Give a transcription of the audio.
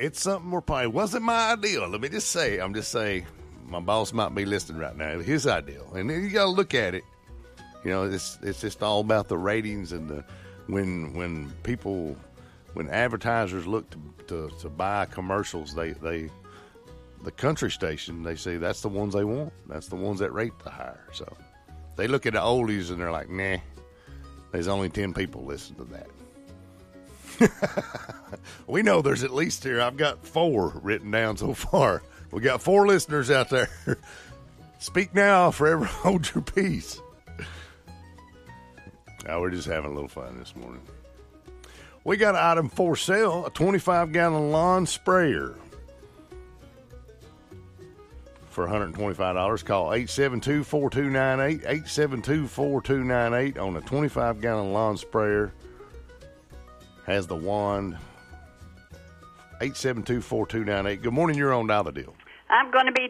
It's something more probably wasn't my ideal. Let me just say, I'm just saying, my boss might be listening right now. His ideal, and then you got to look at it. You know, it's just all about the ratings and the when advertisers look to buy commercials, they the country station, they say that's the ones they want. That's the ones that rate the higher. So they look at the oldies and they're like, nah, there's only 10 people listen to that. We know there's at least here. I've got 4 written down so far. We got 4 listeners out there. Speak now, forever hold your peace. Oh, we're just having a little fun this morning. We got an item for sale, a 25-gallon lawn sprayer for $125. Call 872-4298, 872-4298 on a 25-gallon lawn sprayer. Has the wand. 872-4298. Good morning, you're on Dial the Deal. I'm going to be